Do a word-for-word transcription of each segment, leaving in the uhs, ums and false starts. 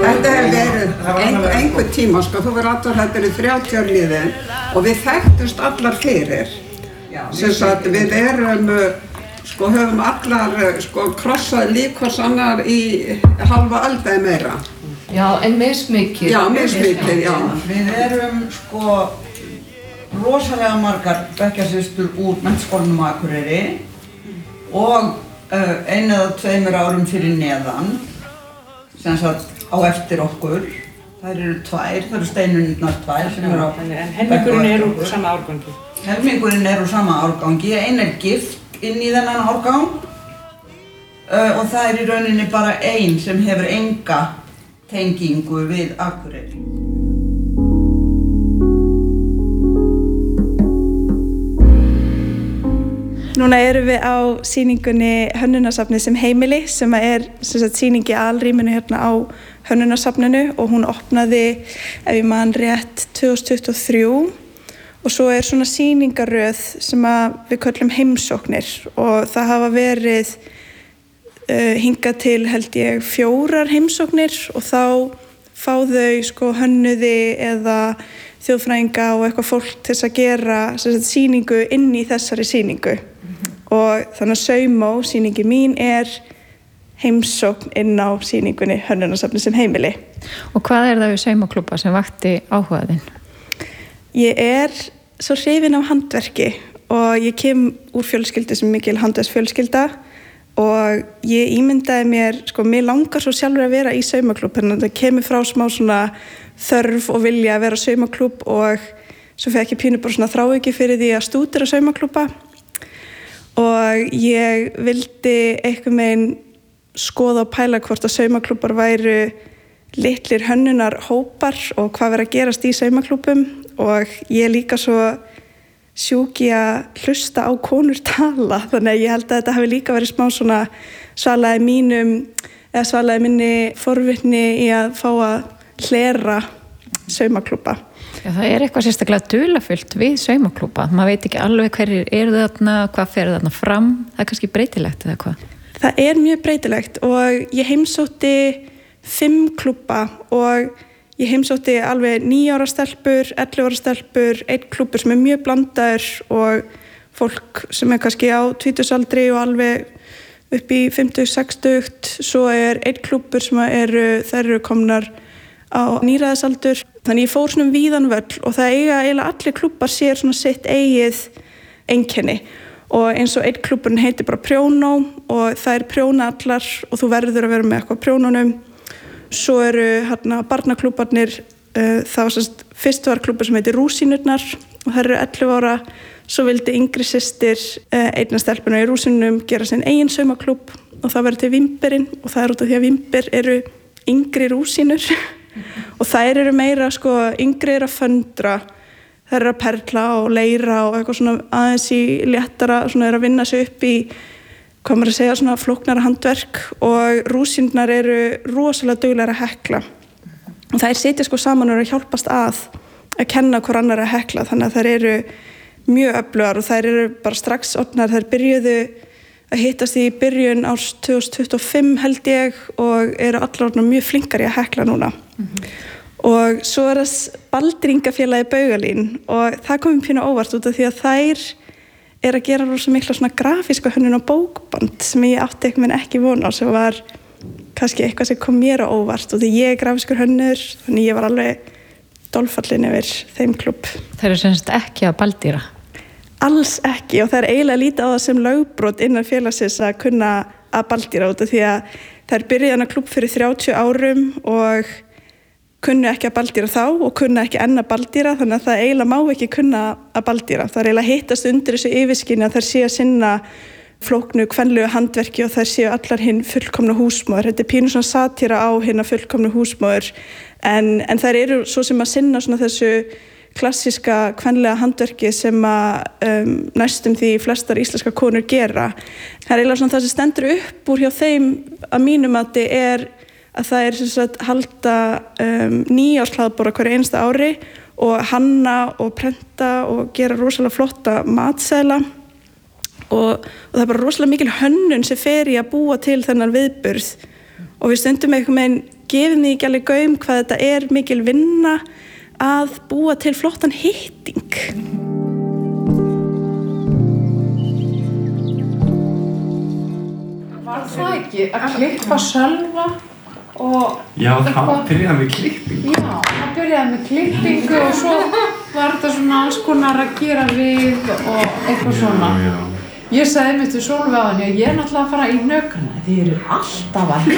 Þetta hefur verið einhver, einhver tíma, sko, þú verður alltaf þetta er í þrjátíu ár liðin og við þekktumst allar fyrir. Sem sagt, við erum, sko, höfum allar, sko, krossað lík hvers annar í halva öld eða meira. Já, en mismikið. Já, mismikið, já. Við erum, sko, rosalega margar bekkjarsystur úr Menntaskólanum á Akureyri og uh, einu eða tveimur árum fyrir neðan, sem sagt á eftir okkur. Þær eru tvær, það eru Steinunirnar tvær sem eru á bekkjarsystur. En helmingurinn er úr sama árgangi. Helmingurinn er úr sama árgangi, ein er gift inn í þennan árgang uh, og það er í rauninni bara ein sem hefur enga tengingu við Akureyri. Núna erum við á sýningunni Hönnunarsafnið sem heimili sem er sem sagt, sýning í alrýminu hérna á Hönnunarsafninu og hún opnaði, ef ég man rétt, tvö þúsund tuttugu og þrjú og svo er svona sýningarröð sem að við köllum heimsóknir og það hafa verið uh, hingað til held ég fjórar heimsóknir og þá fá þau sko hönnuði eða þjóðfræðinga og eitthvað fólk til þess að gera sem sagt, sýningu inn í þessari sýningu. Og þannig að Saumó, sýningi mín, er heimsókn inn á sýningunni Hönnunarsafnið sem heimili. Og hvað er það við Saumaklúbba sem vakti áhuga þinn? Ég er svo hrifin af handverki og ég kem úr fjölskyldu sem mikil handverksfjölskylda og ég ímyndaði mér, sko, mér langar svo sjálfur að vera í saumaklúbb, þannig að það kemur frá smá svona þörf og vilja að vera saumaklúbb og svo fekk ég pínu bara svona þráhyggju fyrir því að stúdera saumaklúbba. Og ég vildi einhvern veginn skoða og pæla hvort að saumaklúbbar væru litlir hönnunar hópar og hvað verið að gerast í saumaklúbbum og ég er líka svo sjúki að hlusta á konur tala þannig að ég held að þetta hafi líka verið smá svona svalaði mínum eða svalaði minni forvitni í að fá að hlera saumaklúbba. Já, það er eitthvað sérstaklega dularfullt við saumaklúbba. Maður veit ekki alveg hverjir eru þarna, hvað fer þarna fram. Það er kannski breytilegt eða hvað? Það er mjög breytilegt og ég heimsótti fimm klúbba og ég heimsótti alveg níu ára stelpur, ellefu ára stelpur, einn klúbbur sem er mjög blandaður og fólk sem er kannski á tvítugsaldri og alveg upp í fimmtugt, sextugt. Svo er einn klúbbur sem eru, þær eru komnar á níræðisaldur. Þannig ég fór svona um víðan völl og það eiga eiginlega allir klúbbar sér svona sitt eigið einkenni og eins og einn klúbburinn heitir bara Prjónó og það er prjóna allar og þú verður að vera með eitthvað prjónunum. Svo eru hérna barnaklúbbarnir, uh, það var sérst, fyrst var klúbbur sem heitir Rúsínurnar og það eru ellefu ára. Svo vildi yngri systir uh, einna stelpuna í Rúsínunum gera sinn eigin saumaklúbb og það verður til Vimbirinn og það er út af því að Vimbir eru yngri rúsínur og þær eru meira sko yngri eru að föndra, þær eru að perla og leira og eitthvað svona aðeins í léttara, svona eru að vinna sig upp í hvað maður að segja svona flóknara handverk og rúsínurnar eru rosalega duglegar að hekla og þær sitja sko saman og eru að hjálpast að að kenna hvor annar að hekla þannig að þær eru mjög öflugar og þær eru bara strax orðnar, þær byrjuðu að hittast í byrjun árs tvö þúsund tuttugu og fimm held ég og eru allar orðnar mjög flinkar í að hekla núna. Mm-hmm. Og svo er það Baldringafélagi Baugalín og það kom mér pínu óvart út af því að þær er að gera rosa mikla svona grafíska hönnun á bókband sem ég átti einhvern veginn ekki von á sem var kannski eitthvað sem kom mér á óvart og því ég er grafískur hönnur þannig ég var alveg dolfallin yfir þeim klúbb. Það eru semst ekki að baldýra? Alls ekki og það er eiginlega lítið á það sem lögbrot innan félagsins að kunna að baldýra út af því að það er byrjaðan að klúbb fyrir þrjátíu árum og kunnu ekki að baldýra þá og kunna ekki enn að baldýra þannig að það eiginlega má ekki kunna að baldýra. Það er eiginlega hittast undir þessu yfirskyni að þær séu að sinna flóknu, kvenlegu handverki og þær séu allar hinn fullkomnu húsmóður. Þetta er pínu svona satíra á hinn að fullkomnu húsmóður en, en þær eru svo sem að sinna svona þessu klassíska kvenlega handverki sem að um, næstum því flestar íslenska konur gera. Það er eiginlega svona það sem stendur upp úr hjá þeim að mínum að þetta er að það er sem sagt halda um, nýárshlaðborða hverju einsta ári og hanna og prenta og gera rosalega flotta matseðla og, og það er bara rosalega mikil hönnun sem fer í að búa til þennan viðburð og við stundum einhvern veginn gefum því ekki alveg gaum hvað þetta er mikil vinna að búa til flottan hitting. Var það ekki að klippa Sölva og... Já, það byrjaði með klippingu. Já, það byrjaði með klippingu og svo var þetta svona alls konar að gera við og eitthvað svona. Já, já. Ég sagði mér til Sólveig á hann, ég er náttúrulega að fara í nökrana, þið eru alltaf að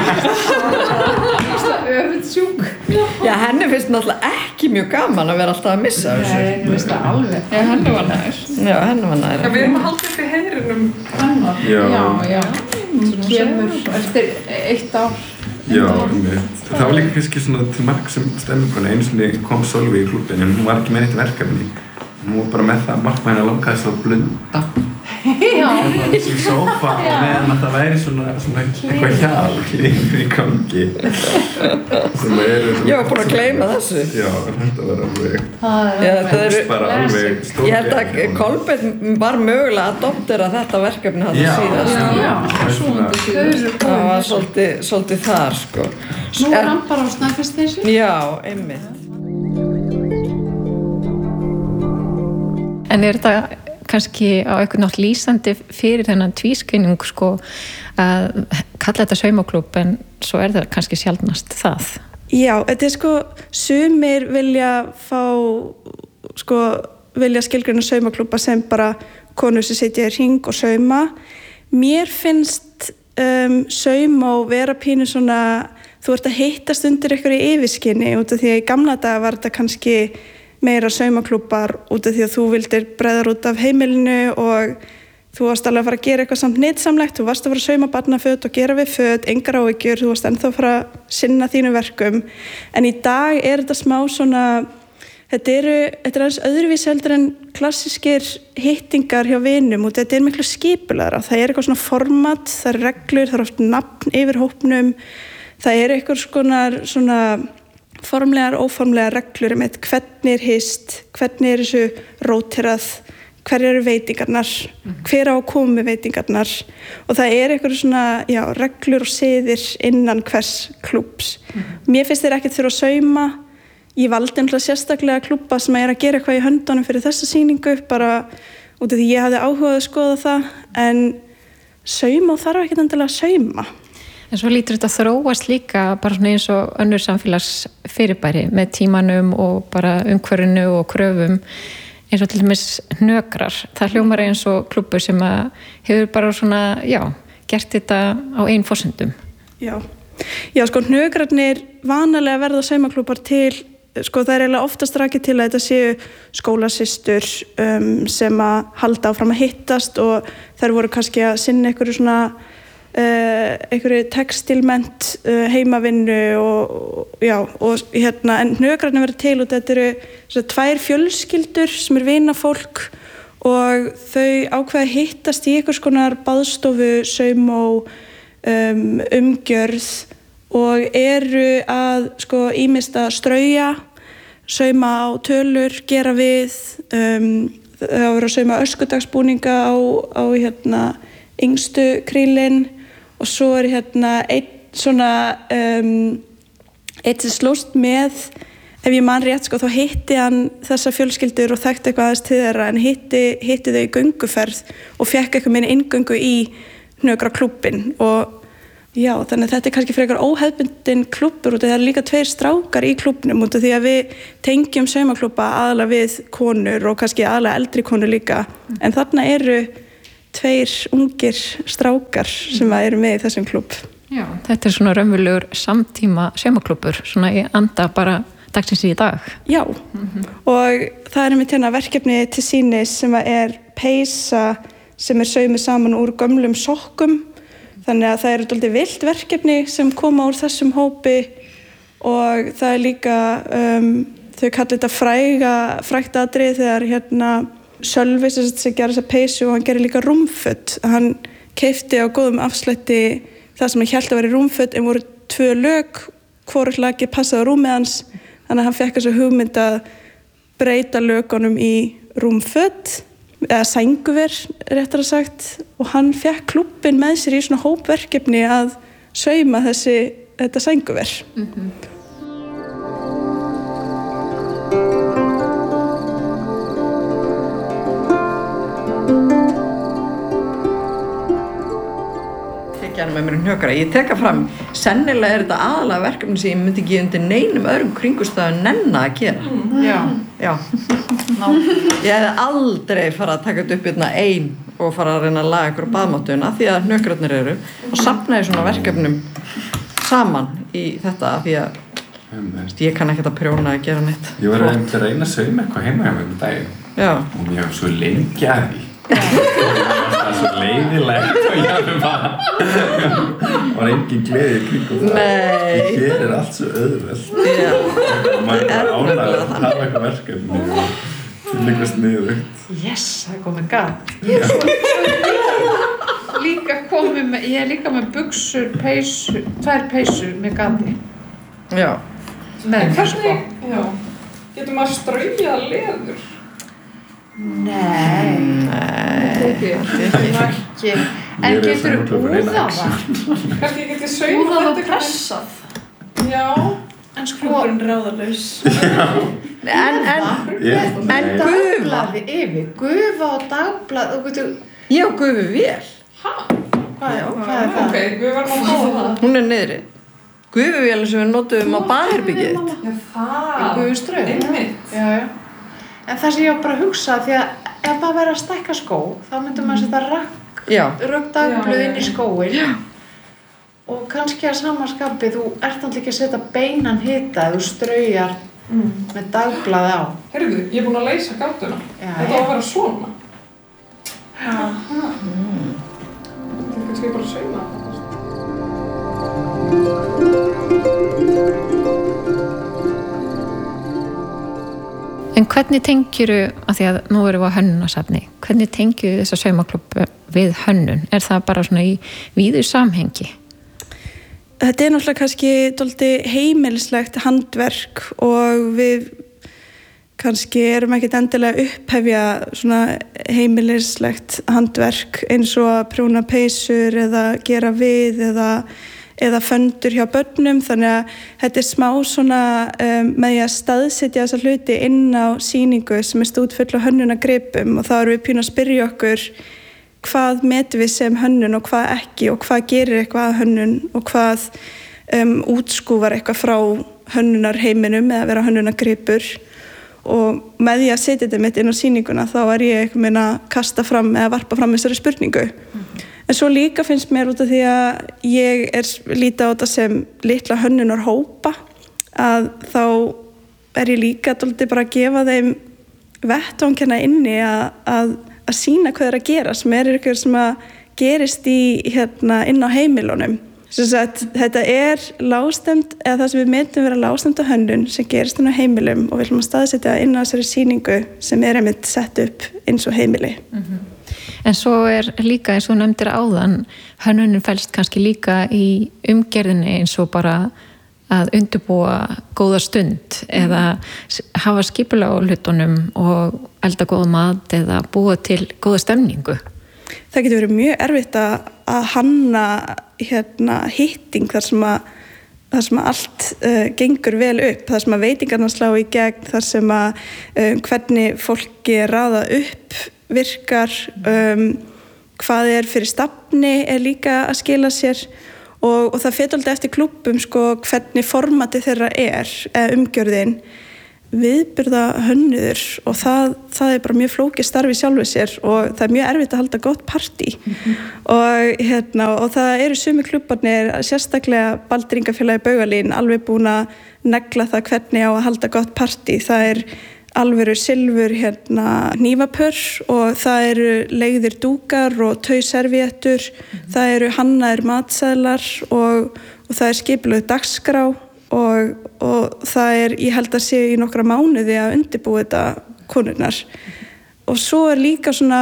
Það er öfundsjúk. Já, henni finnst náttúrulega ekki mjög gaman að vera alltaf að missa þessu. Nei, henni finnst það alveg. Já, henni var nær. Já, henni var nær. Já, við erum að halda upp í heyrinum hennar. Já. Já, já. Svo kemur eftir eitt ár. Já, einmitt. Það var líka kannski svona til marks sem stemminguna. Einu sinni kom Sólveig í klúbbinn, en hún var ekki með neitt verkefni. Hún var bara með það að markma henni langaði svo að blunda. Já. Það var þessi sófa og meðan að það væri svona, svona eitthvað hjal í gangi. Sem eru svona... Ég var búin að gleyma þessu. Já, þetta var alveg... Já, þetta eru... bara alveg stór... Ég held að Kolbeinn var mögulega að adoptera þetta verkefni hann síðast. Já, já, svona síðast. Það var svolítið, svolítið þar, sko. Nú er hann bara á Snæfellsnesi. Já, einmitt. En er þetta kannski á einhvern nátt lýsandi fyrir þennan tvískynning sko að kalla þetta saumaklúbb en svo er það kannski sjaldnast það? Já, þetta er sko, sumir vilja fá, sko, vilja skilgreina saumaklúbba sem bara konur sem sitja í hring og sauma. Mér finnst um, sauma og vera pínu svona, þú ert að hittast undir ykkur í yfirskinni út af því að í gamla daga var þetta kannski meira saumaklúbbar út af því að þú vildir breiðar út af heimilinu og þú varst alveg að fara að gera eitthvað samt nytsamlegt, þú varst að fara að sauma barnaföt og gera við föt, engar áhyggjur, þú varst ennþá að fara að sinna þínu verkum. En í dag er þetta smá svona, þetta eru, þetta er aðeins öðruvísi heldur en klassískir hittingar hjá vinum og þetta er miklu skipulagra. Það er eitthvað svona format, það er reglur, það er oft nafn yfir hópnum, það er eitthvað svona, svona formlegar, óformlegar reglur með hvernig er hist, hvernig er þessu róterað, hver eru veitingarnar, hver á að koma með veitingarnar og það er eitthvað svona, já, reglur og siðir innan hvers klúbbs. Mér finnst þeir ekkert þurfa að sauma, ég valdi náttúrulega sérstaklega klúbba sem er að gera eitthvað í höndunum fyrir þessa sýningu, bara út af því ég hafði áhugað að skoða það, en sauma og þarf ekkert endilega að sauma. En svo lítur þetta þróast líka bara svona eins og önnur samfélagsfyrirbæri með tímanum og bara umhverfinu og kröfum eins og til dæmis hnökrar. Það hljómar eins og klúbbur sem að hefur bara svona, já, gert þetta á einn forsendum. Já, já sko hnökrarnir vanalega verða saumaklúbbar til, sko það er eiginlega oftast rakið til að þetta séu skólasystur um, sem að halda áfram að hittast og þær voru kannski að sinna einhverju svona Uh, einhverju textilment uh, heimavinnu og, og já og hérna en hnökrarnir verður til og þetta eru svona tvær fjölskyldur sem er vinafólk og þau ákveða að hittast í einhvers konar baðstofu, saumó, um, umgjörð og eru að sko ýmist að strauja, sauma á tölur, gera við, um, það voru að sauma öskudagsbúninga á, á hérna yngstu krílinn og svo er hérna einn svona um, einn sem slóst með, ef ég man rétt sko, þá hitti hann þessa fjölskyldur og þekkti eitthvað aðeins til þeirra en hitti, hitti þau í gönguferð og fekk eitthvað minni inngöngu í hnökraklúbbinn og já, þannig að þetta er kannski frekar óhefbundin klúbbur út af því það er líka tveir strákar í klúbbnum út af því að við tengjum saumaklúbba aðalega við konur og kannski aðalega eldri konur líka en þarna eru tveir ungir strákar sem eru með í þessum klúbb. Já, þetta er svona raunverulegur samtíma saumaklúbbur, svona í anda bara dagsins í dag. Já, mm-hmm. og það er einmitt hérna verkefni til sýnis sem er peysa sem er saumuð saman úr gömlum sokkum, þannig að það eru dálítið vilt verkefni sem koma úr þessum hópi og það er líka, um, þau kallar þetta fræga, frægt atriði þegar hérna Sölvi sem gerði þessa peysu og hann gerði líka rúmföt. Hann keypti á góðum afslætti það sem hann hélt að vera rúmföt en voru tvö lög, hvorugt lagi passaði á rúmið hans, þannig að hann fekk þessu hugmynd að breyta lögunum í rúmföt eða sænguver, réttara sagt og hann fekk klúbbinn með sér í svona hópverkefni að sauma þessi, þetta sænguver. Mm-hmm. Með mér hnökra. Ég teka fram, sennilega er þetta aðalega verkefni sem ég myndi ekki undir neinum öðrum kringumstæðum nenna að gera. Mm. Já. Já. Ég hefði aldrei farið að taka þetta upp hérna ein og fara að reyna að laga ykkur á baðmáttuna því að hnökrarnir eru og safna í svona verkefnum saman í þetta því að um, ég kann ekkert að prjóna að gera neitt. Ég var að reyna að sauma eitthvað heima hjá mér um daginn. Já. Og ég var svo lengi að því. Það var svo leiðilegt og ég hafði bara var engin gleði í kringum það. Nei. Ég gerir allt svo auðvelt. Já. Og maður er bara ánægður að hafa eitthvað verkefni og til eitthvað sniðugt. Yes, það er komið gat. Ég er svo líka komið með, ég er líka með buxur, peysur, tvær peysur með gati. Já. Með mér sko. Já. Getur maður straujað leður? Nei, Nei, ekki. En getur þú úðað það? Kannski getur saumað úðað og pressað. Já. En sko klúkurinn ráðalaus. En, en, Ég- en gufa. Dagblaði yfir, gufa og dagblað, þú getur, Ég og gufu vel. hvað er, hvað er það? Ok, við verðum að fá það. Hún er niðri. Gufuvél sem við notuðum á baðherbyggið. Já, það. Í gufustraum. Einmitt. Já, já. En það sem ég var bara að hugsa, því að ef maður verið að stækka skó, þá myndum maður setja rakk, Já. rögg dagblöð Já, inn í já. skóinn. Já. Og kannski að sama skapi, þú ert náttúrulega ekki að setja beinan hita ef þú straujar Mm. með dagblaði á. Heyrðu, ég er búin að leysa gátuna. Já, Þetta á já. að vera svona. Já. Mm. Það er kannski bara að sauma það. En hvernig tengjuru, af því að nú erum við á hönnunasafni, hvernig tengjuru þessa saumaklubbu við hönnun? Er það bara svona í víðu samhengi? Þetta er náttúrulega kannski dálítið heimilislegt handverk og við kannski erum ekkert endilega upphefja svona heimilislegt handverk eins og að prjóna peysur eða gera við eða, eða föndur hjá börnum, þannig að þetta er smá svona um, með því að staðsetja þessa hluti inn á sýningu sem er stútfull á hönnunargripum og þá erum við pínu að spyrja okkur hvað metum við sem hönnun og hvað ekki og hvað gerir eitthvað að hönnun og hvað um, útskúfar eitthvað frá hönnunarheiminum eða vera hönnunargripur og með því að setja þetta mitt inn á sýninguna þá er ég eitthvað meina að kasta fram eða varpa fram þessari spurningu. Mm-hmm. En svo líka finnst mér út af því að ég er lítið á þetta sem litla hönnunarhópa að þá er ég líka dálítið bara að gefa þeim vettvangina inni að, að að sína hvað er að gera sem er eitthvað sem að gerist í, hérna, inn á heimilunum. Sagt, þetta er lágstemmd, eða það sem við metum vera lágstemmd á hönnun sem gerist inn á heimilum og við viljum að staðsetja inn á þessari sýningu sem er einmitt sett upp eins og heimili. Mm-hmm. En svo er líka eins og nefndir áðan, hönnunin felst kannski líka í umgerðinni eins og bara að undirbúa góða stund eða hafa skipulag á hlutunum og elda góða mat eða búa til góða stemningu. Það getur verið mjög erfitt að, að hanna hérna, hitting þar sem að, þar sem að allt uh, gengur vel upp, þar sem að veitingarna slá í gegn, þar sem að um, hvernig fólki raða upp virkar, um, hvað er fyrir stafni er líka að skila sér og, og það fer alltaf eftir klúbbum sko, hvernig formatið þeirra er, eða umgjörðin, viðburða hönnuður og það, það er bara mjög flókið starfi sjálfu sér og það er mjög erfitt að halda gott partí mm-hmm. og, hérna, og það eru sumi klubbarnir, sérstaklega Baldringafélagi Baugalín, alveg búin að negla það hvernig á að halda gott partí. Það er alvöru silfur hérna, hnífapör og það eru leigðir dúkar og tauserviettur, mm-hmm. það eru hannaðir matseðlar og, og það er skipulögð dagskrá og, og það er, ég held að sé í nokkra mánuði að undirbúa þetta konurnar. Og svo er líka svona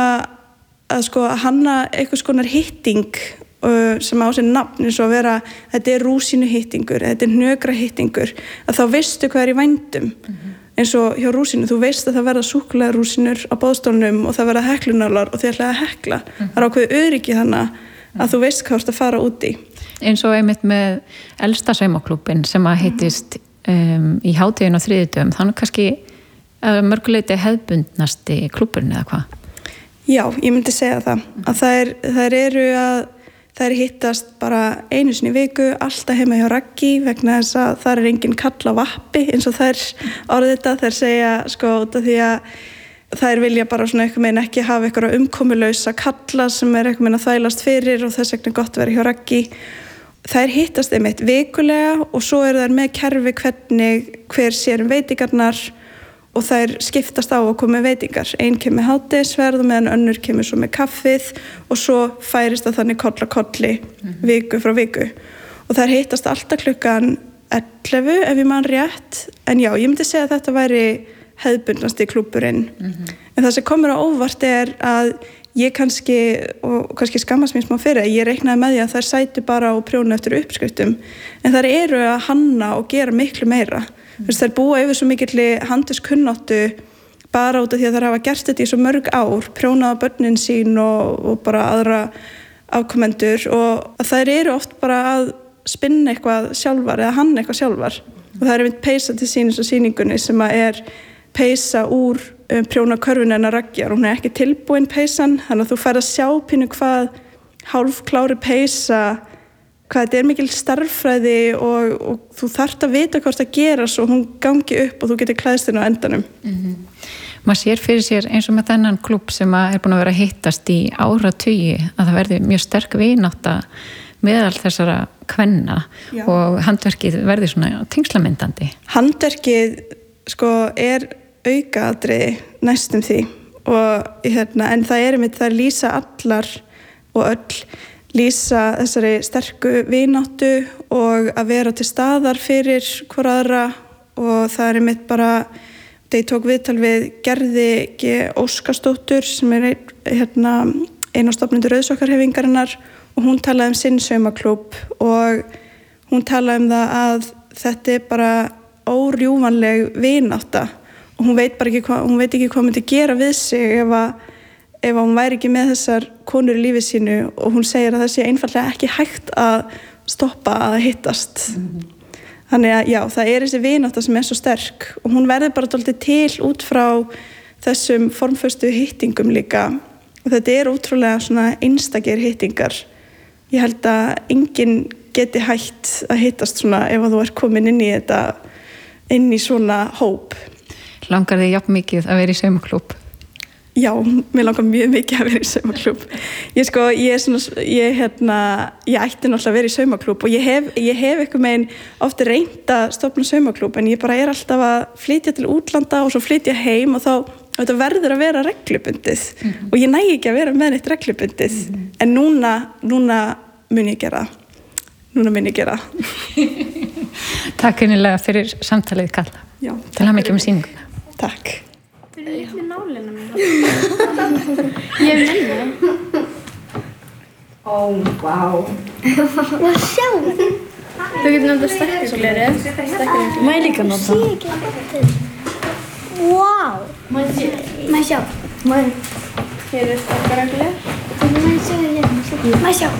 að sko hanna einhvers konar hitting uh, sem á sér nafn eins og að vera, þetta er rúsínuhittingur, þetta er hnökrahittingur, að þá veistu hvað er í vændum. Mm-hmm. Eins og hjá rúsínu, þú veist að það verða súkkulaði rúsínur á boðstólnum og það verða heklunálar og þið ætlaði að hekla. Mm-hmm. Það er ákveðið öryggi þannig að þú veist hvað þú ert að fara út í. eins og einmitt með elsta saumaklúbbin sem að heitist um, í hátíðin á þriðjudögum, þannig kannski að mörguleiti hefðbundnasti klúbburinn eða hvað? Já, ég myndi segja það, að þær, þær eru að þær hittast bara einu sinni í viku, alltaf heima hjá Raggi vegna þess að það er engin kall á vappi eins og þær orðið þetta, þær segja sko út af því að þær vilja bara svona einhvern veginn ekki hafa einhverja umkomulausa kalla sem er einhvern veginn að þvælast fyrir og þess vegna gott að vera hjá Raggi. Þær hittast einmitt vikulega og svo eru þær með kerfi hvernig hver sér um veitingarnar og þær skiptast á að koma með veitingar. Ein kemur hádegisverð og meðan önnur kemur svo með kaffið og svo færist það þannig koll að kolli viku frá viku. Og þær hittast alltaf klukkan ellefu ef ég man rétt, en já, ég myndi segja að þetta væri hefðbundnasti klúbburinn. Mm-hmm. En það sem komur á óvart er að ég kannski, og kannski skammast mér smá fyrir, ég reiknaði með því að þær sætu bara og prjóna eftir uppskriftum, en þær eru að hanna og gera miklu meira. Mm. Þess, þær búa yfir svo mikilli handiskunnáttu bara út af því að þær hafa gert þetta í svo mörg ár, prjónað á börnin sín og, og bara aðra afkomendur og þær eru oft bara að spinna eitthvað sjálfar eða hanna eitthvað sjálfar. Mm. Og það er einmitt peysa til sínis og sýningunni sem að er peysa úr um, prjónakörfuna hennar Raggar. Hún er ekki tilbúin peysan, þannig að þú fær að sjá pínu hvað hálfklári peysa, hvað þetta er mikil starffræði og, og þú þarft að vita hvað það gera svo hún gangi upp og þú getur klæðst henni á endanum. Mm-hmm. Maður sér fyrir sér eins og með þennan klúbb sem er búin að vera að hittast í áratugi að það verði mjög sterk vinátta meðal þessara kvenna. Já. Og handverkið verði svona tengslamyndandi. Handverkið sko er aukaatriði næstum því og hérna, en það er einmitt, það lýsa allar og öll lýsa þessari sterku vináttu og að vera til staðar fyrir hvor aðra og það er einmitt bara, þegar ég tók viðtal við Gerði G. Óskarsdóttur sem er ein, hérna, ein á stofnendur Rauðsokkarhreyfingarinnar og hún talaði um sinn saumaklúbb og hún talaði um það að þetta er bara órjúvanleg vinátta og hún veit bara ekki hvað, hún veit ekki hvað myndi gera við sig ef að ef hún væri ekki með þessar konur í lífi sínu og hún segir að það sé einfallega ekki hægt að stoppa að hittast. Mm-hmm. Þannig að já, það er þessi vinátta sem er svo sterk og hún verður bara dálítið til út frá þessum formföstu hittingum líka og þetta er útrúlega svona einstakir hittingar. Ég held að enginn geti hægt að hittast svona ef að þú er komin inn í þetta, inn í svona hóp. Langar þig jafn mikið að vera í saumaklúbb? Já, mér langar mjög mikið að vera í saumaklúbb. Ég sko, ég er svona, ég hérna, ég ætti náttúrulega að vera í saumaklúbb og ég hef, ég hef eitthvað meginn ofta reynt að stofna saumaklúbb en ég bara er alltaf að flytja til útlanda og svo flytja heim og þá þetta verður að vera reglubundið mm-hmm. og ég næ ekki að vera með neitt reglubundið mm-hmm. en núna, núna mun ég gera, núna mun ég gera. Takk innilega fyrir samtalið, Kalla. Já. Til hamingju með sýninguna. Takk. Fyrir litlu nálina mína. Ég er minna. Ó, vá. Og sjá. Þú getur náttúrulega stekkurgleri. Má ég líka nota? Sé ekki að þetta til. Vá. Má ég sjá? Má ég? Hér er stekkurgleri. Má ég sjá þetta? Má ég sjá?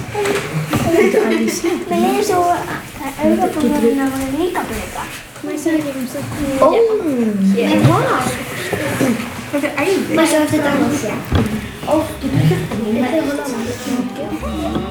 Mér er svo að auðvitaðurinn að vera líka blika. Má ég sjá þetta? Ó. Vá. Þetta er æði. Má ég sjá þetta annars? Ó, þú getur þetta.